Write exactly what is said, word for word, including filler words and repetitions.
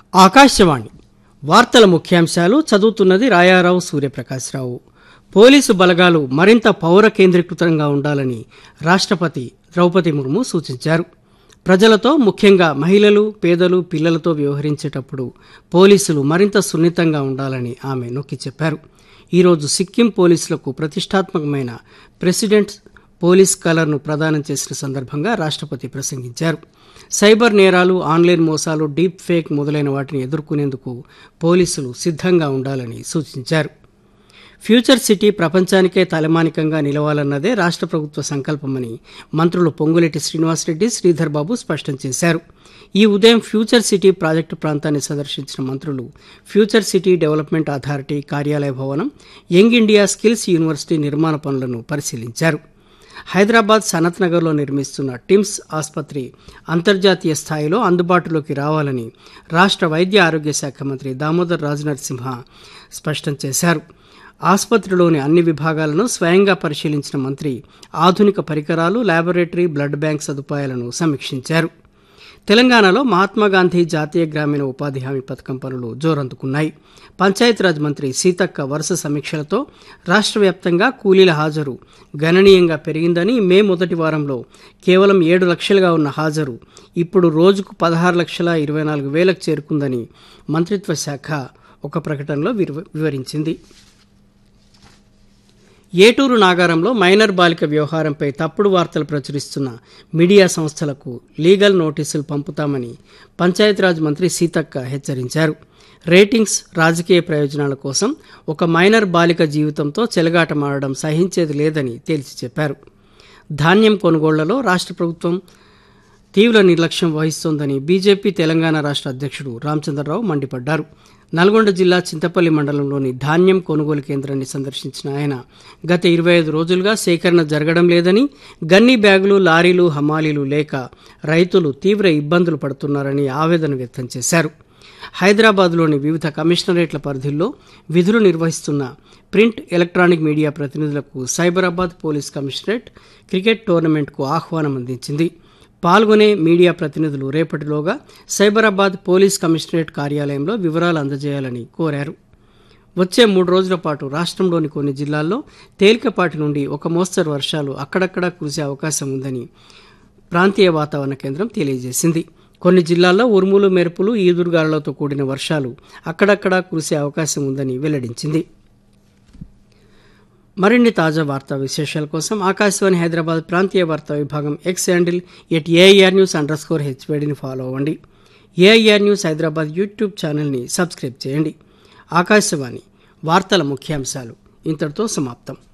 ఆకాశవాణి వార్తల ముఖ్యాంశాలు చదువుతున్నది రాయారావు సూర్యప్రకాశ్రావు. పోలీసు బలగాలు మరింత పౌర కేంద్రీకృతంగా ఉండాలని రాష్ట్రపతి ద్రౌపది ముర్ము సూచించారు. ప్రజలతో, ముఖ్యంగా మహిళలు, పేదలు, పిల్లలతో వ్యవహరించేటప్పుడు పోలీసులు మరింత సున్నితంగా ఉండాలని ఆమె నొక్కి చెప్పారు. ఈరోజు సిక్కిం పోలీసులకు ప్రతిష్టాత్మకమైన ప్రెసిడెంట్ పోలీస్ కలర్ను ప్రదానం చేసిన సందర్భంగా రాష్ట్రపతి ప్రసంగించారు. సైబర్ నేరాలు, ఆన్లైన్ మోసాలు, డీప్ ఫేక్ మొదలైన వాటిని ఎదుర్కొనేందుకు పోలీసులు సిద్ధంగా ఉండాలని సూచించారు. ఫ్యూచర్ సిటీ ప్రపంచానికే తలమానికంగా నిలవాలన్నదే రాష్ట్ర ప్రభుత్వ సంకల్పమని మంత్రులు పొంగులేటి శ్రీనివాసరెడ్డి, శ్రీధర్ బాబు స్పష్టం చేశారు. ఈ ఉదయం ఫ్యూచర్ సిటీ ప్రాజెక్టు ప్రాంతాన్ని సందర్శించిన మంత్రులు ఫ్యూచర్ సిటీ డెవలప్మెంట్ అథారిటీ కార్యాలయ భవనం, యంగ్ ఇండియా స్కిల్స్ యూనివర్సిటీ నిర్మాణ పనులను పరిశీలించారు. హైదరాబాద్ సనత్ నగర్లో నిర్మిస్తున్న టిమ్స్ ఆసుపత్రి అంతర్జాతీయ స్థాయిలో అందుబాటులోకి రావాలని రాష్ట్ర వైద్య ఆరోగ్య శాఖ మంత్రి దామోదర్ రాజనరసింహ స్పష్టం చేశారు. ఆసుపత్రిలోని అన్ని విభాగాలను స్వయంగా పరిశీలించిన మంత్రి ఆధునిక పరికరాలు, ల్యాబొరేటరీ, బ్లడ్ బ్యాంక్ సదుపాయాలను సమీక్షించారు. తెలంగాణలో మహాత్మాగాంధీ జాతీయ గ్రామీణ ఉపాధి హామీ పథకం పనులు జోరందుకున్నాయి. పంచాయతీరాజ్ మంత్రి సీతక్క వరుస సమీక్షలతో రాష్ట్ర వ్యాప్తంగా కూలీల హాజరు గణనీయంగా పెరిగిందని, మే మొదటి వారంలో కేవలం ఏడు లక్షలుగా ఉన్న హాజరు ఇప్పుడు రోజుకు పదహారు లక్షల ఇరవై నాలుగు వేలకు చేరుకుందని మంత్రిత్వ శాఖ ఒక ప్రకటనలో వివరించింది. ఏటూరు నాగారంలో మైనర్ బాలిక వ్యవహారంపై తప్పుడు వార్తలు ప్రచురిస్తున్న మీడియా సంస్థలకు లీగల్ నోటీసులు పంపుతామని పంచాయతీరాజ్ మంత్రి సీతక్క హెచ్చరించారు. రేటింగ్స్, రాజకీయ ప్రయోజనాల కోసం ఒక మైనర్ బాలిక జీవితంతో చెలగాటమాడడం సహించేది లేదని తేల్చి చెప్పారు. ధాన్యం కొనుగోళ్లలో రాష్ట్ర ప్రభుత్వం తీవ్ర నిర్లక్ష్యం వహిస్తోందని బీజేపీ తెలంగాణ రాష్ట్ర అధ్యక్షుడు రామచంద్రరావు మండిపడ్డారు. నల్గొండ జిల్లా చింతపల్లి మండలంలోని ధాన్యం కొనుగోలు కేంద్రాన్ని సందర్శించిన ఆయన గత ఇరవై ఐదు రోజులుగా సేకరణ జరగడం లేదని, గన్నీ బ్యాగులు, లారీలు, హమాలీలు లేక రైతులు తీవ్ర ఇబ్బందులు పడుతున్నారని ఆవేదన వ్యక్తం చేశారు. హైదరాబాద్లోని వివిధ కమిషనరేట్ల పరిధిలో విధులు నిర్వహిస్తున్న ప్రింట్, ఎలక్ట్రానిక్ మీడియా ప్రతినిధులకు సైబరాబాద్ పోలీస్ కమిషనరేట్ క్రికెట్ టోర్నమెంట్కు ఆహ్వానం అందించింది. పాల్గొనే మీడియా ప్రతినిధులు రేపటిలోగా సైబరాబాద్ పోలీస్ కమిషనరేట్ కార్యాలయంలో వివరాలు అందజేయాలని కోరారు. వచ్చే మూడు రోజుల పాటు రాష్ట్రంలోని కొన్ని జిల్లాల్లో తేలికపాటి నుండి ఒక మోస్తరు వర్షాలు అక్కడక్కడా కురిసే అవకాశం ఉందని ప్రాంతీయ వాతావరణ కేంద్రం తెలియజేసింది. కొన్ని జిల్లాల్లో ఉరుములు, మెరుపులు, ఈదురుగాలులతో కూడిన వర్షాలు అక్కడక్కడా కురిసే అవకాశం ఉందని వెల్లడించింది. మరిన్ని తాజా వార్తా విశేషాల కోసం ఆకాశవాణి హైదరాబాద్ ప్రాంతీయ వార్తా విభాగం X handle at AIR news under score హెచ్వేడిని follow అవ్వండి. ఏఐఆర్ న్యూస్ హైదరాబాద్ యూట్యూబ్ ఛానల్ని సబ్స్క్రైబ్ చేయండి. ఆకాశవాణి వార్తల ముఖ్యాంశాలు ఇంతటితో సమాప్తం.